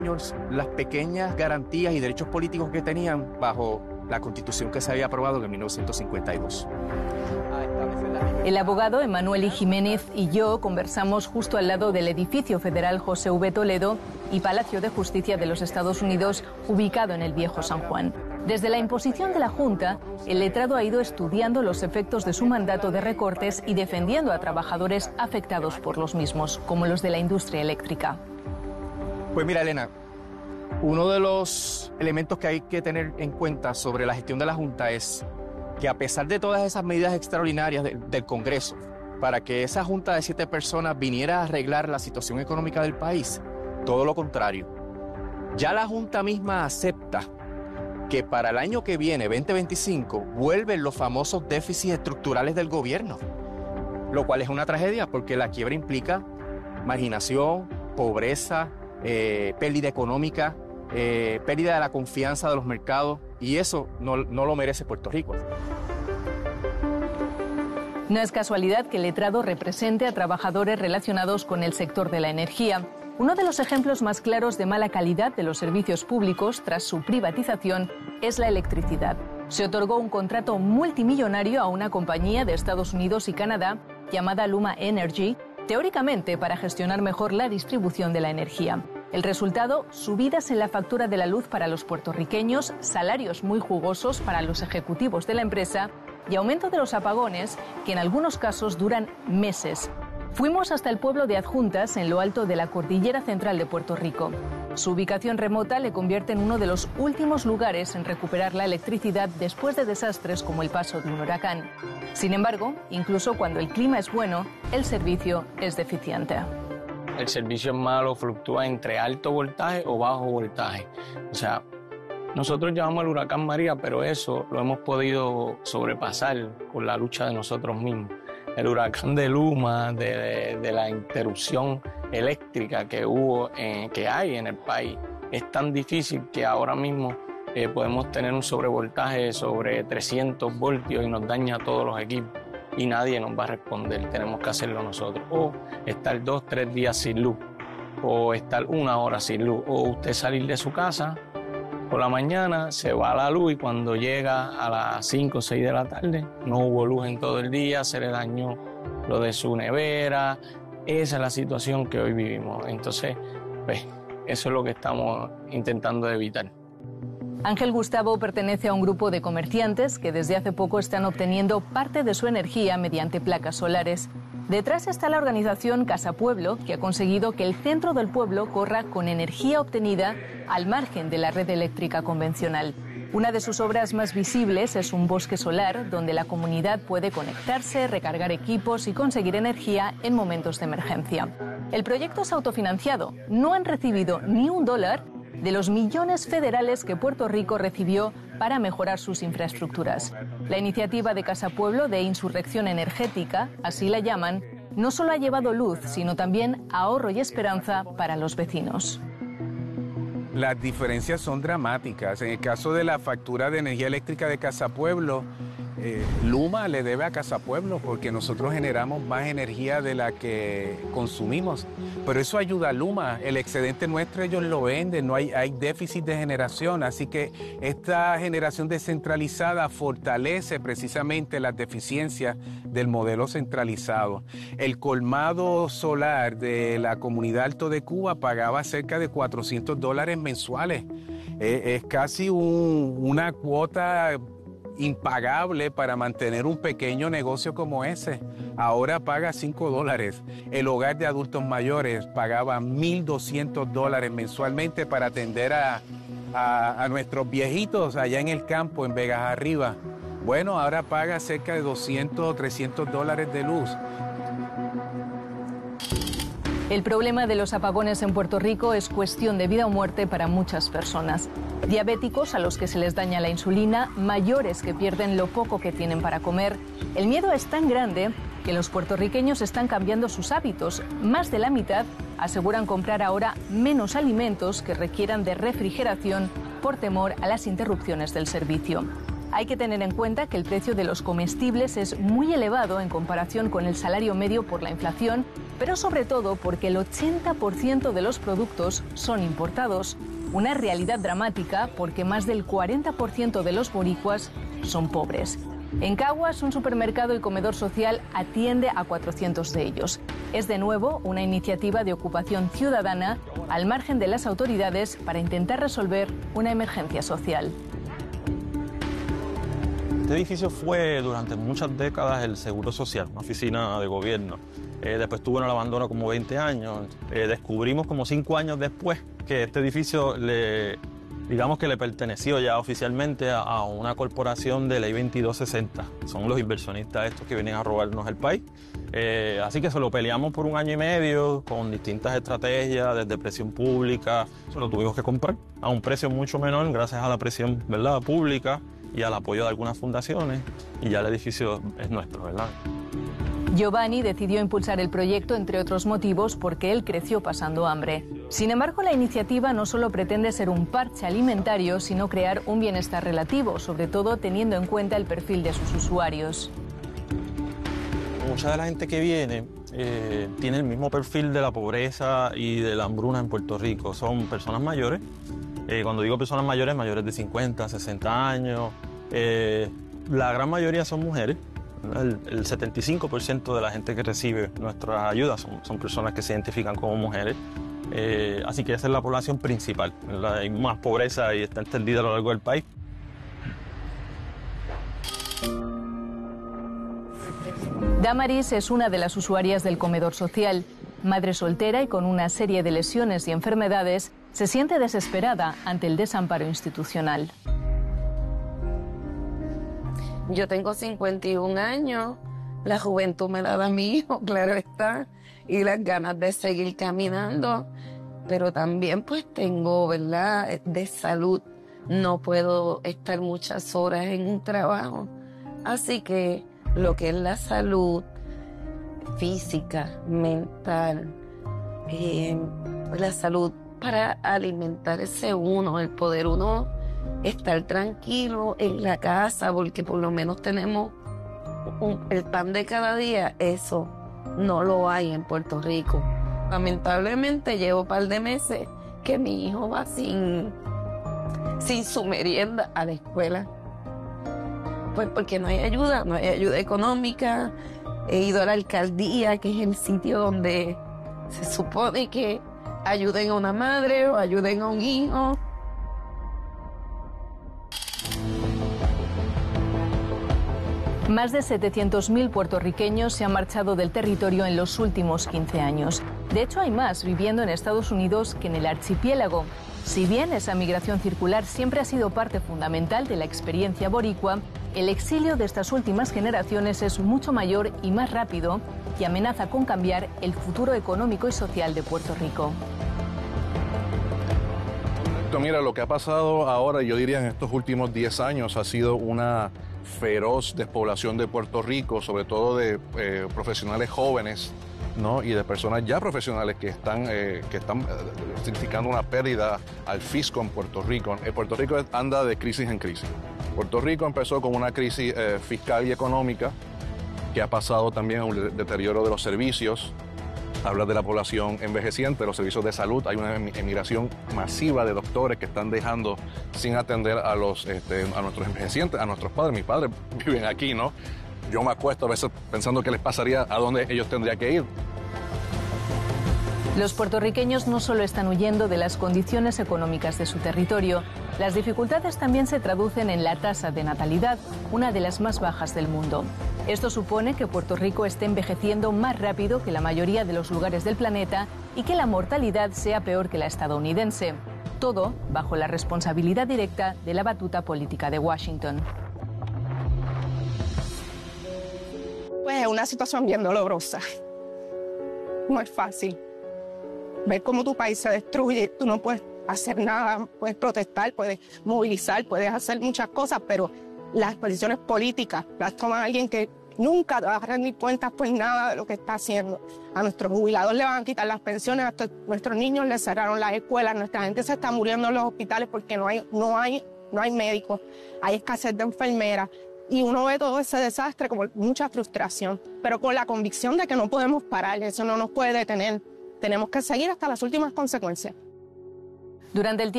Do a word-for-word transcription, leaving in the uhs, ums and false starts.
las pequeñas garantías y derechos políticos que tenían bajo la Constitución que se había aprobado en mil novecientos cincuenta y dos. El abogado Emanuel I. Jiménez y yo conversamos justo al lado del edificio federal José V. Toledo y Palacio de Justicia de los Estados Unidos, ubicado en el Viejo San Juan. Desde la imposición de la Junta, el letrado ha ido estudiando los efectos de su mandato de recortes y defendiendo a trabajadores afectados por los mismos, como los de la industria eléctrica. Pues mira, Elena, uno de los elementos que hay que tener en cuenta sobre la gestión de la Junta es que a pesar de todas esas medidas extraordinarias de, del Congreso, para que esa Junta de siete personas viniera a arreglar la situación económica del país, todo lo contrario. Ya la Junta misma acepta que para el año que viene, veinte veinticinco, vuelven los famosos déficits estructurales del gobierno, lo cual es una tragedia porque la quiebra implica marginación, pobreza, eh, pérdida económica, eh, pérdida de la confianza de los mercados, y eso no, no lo merece Puerto Rico. No es casualidad que el letrado represente a trabajadores relacionados con el sector de la energía. Uno de los ejemplos más claros de mala calidad de los servicios públicos tras su privatización es la electricidad. Se otorgó un contrato multimillonario a una compañía de Estados Unidos y Canadá llamada Luma Energy, teóricamente para gestionar mejor la distribución de la energía. El resultado, subidas en la factura de la luz para los puertorriqueños, salarios muy jugosos para los ejecutivos de la empresa y aumento de los apagones, que en algunos casos duran meses. Fuimos hasta el pueblo de Adjuntas, en lo alto de la cordillera central de Puerto Rico. Su ubicación remota le convierte en uno de los últimos lugares en recuperar la electricidad después de desastres como el paso de un huracán. Sin embargo, incluso cuando el clima es bueno, el servicio es deficiente. El servicio es malo, fluctúa entre alto voltaje o bajo voltaje. O sea, nosotros llamamos al huracán María, pero eso lo hemos podido sobrepasar con la lucha de nosotros mismos. El huracán de Luma, de, de, de la interrupción eléctrica que hubo, eh, que hay en el país, es tan difícil que ahora mismo eh, podemos tener un sobrevoltaje sobre trescientos voltios y nos daña a todos los equipos y nadie nos va a responder, tenemos que hacerlo nosotros. O estar dos, tres días sin luz, o estar una hora sin luz, o usted salir de su casa por la mañana, se va la luz y cuando llega a las cinco o seis de la tarde no hubo luz en todo el día, se le dañó lo de su nevera. Esa es la situación que hoy vivimos. Entonces, pues, eso es lo que estamos intentando evitar. Ángel Gustavo pertenece a un grupo de comerciantes que desde hace poco están obteniendo parte de su energía mediante placas solares. Detrás está la organización Casa Pueblo, que ha conseguido que el centro del pueblo corra con energía obtenida al margen de la red eléctrica convencional. Una de sus obras más visibles es un bosque solar donde la comunidad puede conectarse, recargar equipos y conseguir energía en momentos de emergencia. El proyecto es autofinanciado, no han recibido ni un dólar de los millones federales que Puerto Rico recibió para mejorar sus infraestructuras. La iniciativa de Casa Pueblo de insurrección energética, así la llaman, no solo ha llevado luz, sino también ahorro y esperanza para los vecinos. Las diferencias son dramáticas. En el caso de la factura de energía eléctrica de Casa Pueblo, eh, Luma le debe a Casa Pueblo porque nosotros generamos más energía de la que consumimos. Pero eso ayuda a Luma. El excedente nuestro ellos lo venden, no hay, hay déficit de generación. Así que esta generación descentralizada fortalece precisamente las deficiencias del modelo centralizado. El colmado solar de la comunidad Alto de Cuba pagaba cerca de cuatrocientos dólares mensuales. Eh, es casi un, una cuota impagable para mantener un pequeño negocio como ese. Ahora paga cinco dólares. El hogar de adultos mayores pagaba mil doscientos dólares mensualmente para atender a, a, a nuestros viejitos allá en el campo, en Vegas Arriba. Bueno, ahora paga cerca de doscientos o trescientos dólares de luz. El problema de los apagones en Puerto Rico es cuestión de vida o muerte para muchas personas. Diabéticos a los que se les daña la insulina, mayores que pierden lo poco que tienen para comer. El miedo es tan grande que los puertorriqueños están cambiando sus hábitos. Más de la mitad aseguran comprar ahora menos alimentos que requieran de refrigeración por temor a las interrupciones del servicio. Hay que tener en cuenta que el precio de los comestibles es muy elevado en comparación con el salario medio por la inflación, pero sobre todo porque el ochenta por ciento de los productos son importados. Una realidad dramática porque más del cuarenta por ciento de los boricuas son pobres. En Caguas, un supermercado y comedor social atiende a cuatrocientos de ellos. Es de nuevo una iniciativa de ocupación ciudadana al margen de las autoridades para intentar resolver una emergencia social. Este edificio fue durante muchas décadas el Seguro Social, una oficina de gobierno. Eh, después tuvo en el abandono como veinte años. Eh, descubrimos como cinco años después que este edificio le, digamos que le perteneció ya oficialmente a, a una corporación de ley veintidós sesenta. Son los inversionistas estos que vienen a robarnos el país. Eh, así que se lo peleamos por un año y medio con distintas estrategias, desde presión pública. Se lo tuvimos que comprar a un precio mucho menor gracias a la presión, ¿verdad?, pública y al apoyo de algunas fundaciones. Y ya el edificio es nuestro, ¿verdad? Giovanni decidió impulsar el proyecto, entre otros motivos, porque él creció pasando hambre. Sin embargo, la iniciativa no solo pretende ser un parche alimentario, sino crear un bienestar relativo, sobre todo teniendo en cuenta el perfil de sus usuarios. Mucha de la gente que viene eh, tiene el mismo perfil de la pobreza y de la hambruna en Puerto Rico. Son personas mayores. Eh, cuando digo personas mayores, mayores de cincuenta, sesenta años. Eh, la gran mayoría son mujeres. El, el setenta y cinco por ciento de la gente que recibe nuestras ayudas son, son personas que se identifican como mujeres. Eh, así que esa es la población principal. Hay más pobreza y está extendida a lo largo del país. Damaris es una de las usuarias del comedor social. Madre soltera y con una serie de lesiones y enfermedades, se siente desesperada ante el desamparo institucional. Yo tengo cincuenta y un años, la juventud me la da mi hijo, claro está, y las ganas de seguir caminando, pero también pues tengo, ¿verdad?, de salud. No puedo estar muchas horas en un trabajo, así que lo que es la salud física, mental, eh, la salud para alimentarse uno, el poder uno estar tranquilo en la casa, porque por lo menos tenemos un, el pan de cada día, eso no lo hay en Puerto Rico. Lamentablemente llevo un par de meses que mi hijo va sin, sin su merienda a la escuela. Pues porque no hay ayuda, no hay ayuda económica. He ido a la alcaldía, que es el sitio donde se supone que ayuden a una madre o ayuden a un hijo. Más de setecientos mil puertorriqueños se han marchado del territorio en los últimos quince años. De hecho, hay más viviendo en Estados Unidos que en el archipiélago. Si bien esa migración circular siempre ha sido parte fundamental de la experiencia boricua, el exilio de estas últimas generaciones es mucho mayor y más rápido y amenaza con cambiar el futuro económico y social de Puerto Rico. Mira, lo que ha pasado ahora, yo diría en estos últimos diez años, ha sido una feroz despoblación de Puerto Rico, sobre todo de eh, profesionales jóvenes, ¿no?, y de personas ya profesionales que están, eh, que están eh, significando una pérdida al fisco en Puerto Rico. Eh, Puerto Rico anda de crisis en crisis. Puerto Rico empezó con una crisis eh, fiscal y económica que ha pasado también a un deterioro de los servicios. Hablar de la población envejeciente, de los servicios de salud. Hay una emigración masiva de doctores que están dejando sin atender a, los, este, a nuestros envejecientes, a nuestros padres. Mis padres viven aquí, ¿no? Yo me acuesto a veces pensando qué les pasaría, a dónde ellos tendrían que ir. Los puertorriqueños no solo están huyendo de las condiciones económicas de su territorio, las dificultades también se traducen en la tasa de natalidad, una de las más bajas del mundo. Esto supone que Puerto Rico esté envejeciendo más rápido que la mayoría de los lugares del planeta y que la mortalidad sea peor que la estadounidense. Todo bajo la responsabilidad directa de la batuta política de Washington. Pues es una situación bien dolorosa. No es fácil. Ver cómo tu país se destruye, tú no puedes hacer nada, puedes protestar, puedes movilizar, puedes hacer muchas cosas, pero las posiciones políticas las toma alguien que nunca va a rendir cuentas por nada de lo que está haciendo. A nuestros jubilados le van a quitar las pensiones, a nuestros niños les cerraron las escuelas, nuestra gente se está muriendo en los hospitales porque no hay, no hay, no hay médicos, hay escasez de enfermeras. y uno ve todo ese desastre como mucha frustración, pero con la convicción de que no podemos parar, eso no nos puede detener. Tenemos que seguir hasta las últimas consecuencias. Durante el tiempo